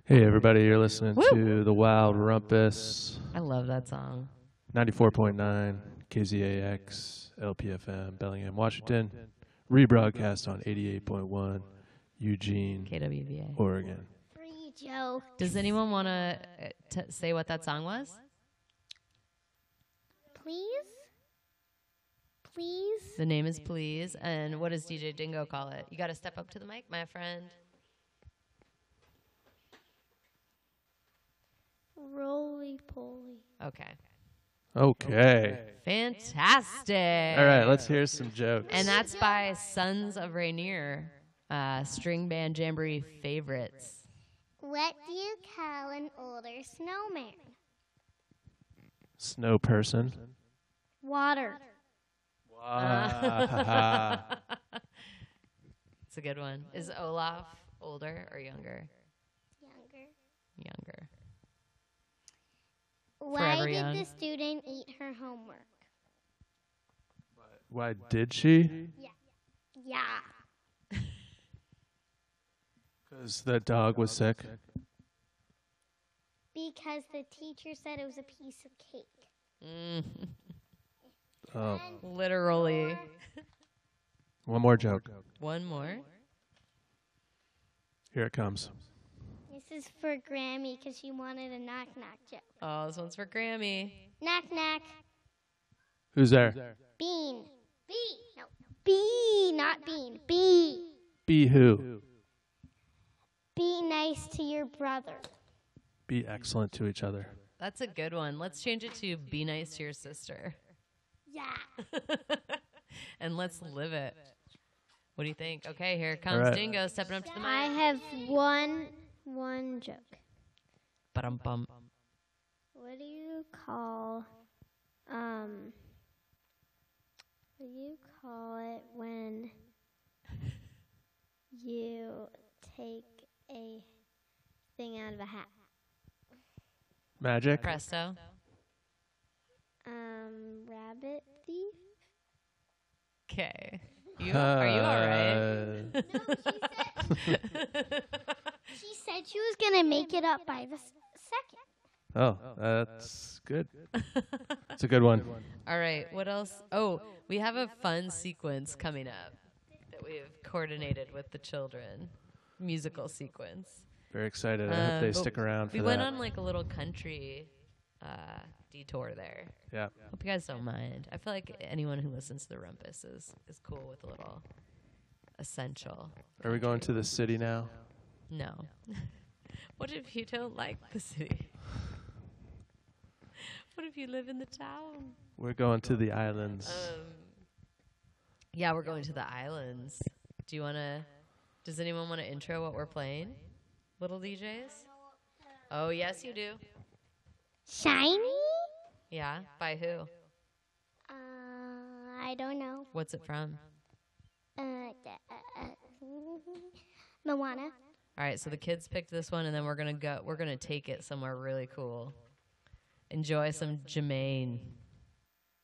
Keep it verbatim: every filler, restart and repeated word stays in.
Hey everybody, you're listening Woo! to The Wild Rumpus, I love that song. ninety-four point nine K Z A X, L P F M, Bellingham, Washington. Rebroadcast on eighty-eight point one Eugene, K W V A. Oregon. Free Joe. Does anyone want to t- say what that song was? Please? Please? The name is Please. And what does D J Dingo call it? You got to step up to the mic, my friend. Roly poly. Okay. Okay. Fantastic. All right, let's hear some jokes. And that's by Sons of Rainier, uh, string band jamboree favorites. What do you call an older snowman? Snow person. Water. Wow. It's a good one. Is Olaf older or younger? Younger. Younger. Why Forever did young. the student eat her homework? Why did she? Yeah. Because that dog was sick. Because the teacher said it was a piece of cake. Mm. Oh. Literally. One more joke. One more. Here it comes. This is for Grammy because she wanted a knock knock joke. Oh, this one's for Grammy. Knock knock. Who's there? Bean. B. No. B, not bean. B. Be who? Be nice to your brother. Be excellent to each other. That's a good one. Let's change it to be nice to your sister. Yeah. And let's live it. What do you think? Okay, here comes right. Dingo stepping up to the mic. I have one one joke. Ba-dum-bum. What do you call um what do you call it when you take a thing out of a hat? Magic? Presto. Um rabbit thief? Okay. You, are you all right? Uh, No, she said she said she was gonna make it up by the s- second. Oh, that's good. It's a good one. All right, what else? Oh, we have a fun sequence coming up that we've coordinated with the children. Musical sequence. Very excited. I Uh, hope they but stick around for We that. went on like a little country uh, detour there. Yeah. Hope you guys don't mind. I feel like anyone who listens to the Rumpus is, is cool with a little essential. Are we going to the city now? No. What if you don't like the city? What if you live in the town? We're going to the islands. Um, yeah, we're going to the islands. Do you want to, does anyone want to intro what we're playing? Little D Js? Oh, yes, you do. Shiny? Yeah, by who? Uh I don't know. What's it from? Uh, d- uh, uh Moana. All right, so the kids picked this one, and then we're gonna go. We're gonna take it somewhere really cool. Enjoy some Jermaine.